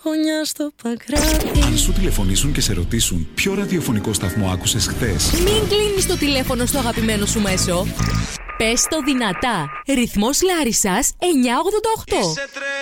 Χωνιά στο Παγκράτη. Αν σου τηλεφωνήσουν και σε ρωτήσουν ποιο ραδιοφωνικό σταθμό άκουσες χθες, Μην κλείνεις το τηλέφωνο στο αγαπημένο σου μέσο. Πες το δυνατά. Ρυθμός Λάρισσας 988.